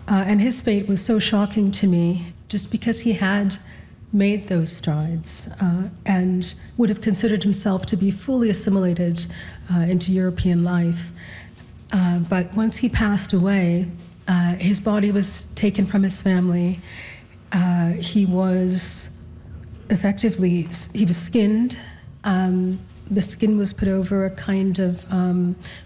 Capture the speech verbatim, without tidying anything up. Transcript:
Uh, and his fate was so shocking to me just because he had made those strides uh, and would have considered himself to be fully assimilated uh, into European life. Uh, but once he passed away, uh, his body was taken from his family. Uh, he was effectively, he was skinned. Um, the skin was put over a kind of um,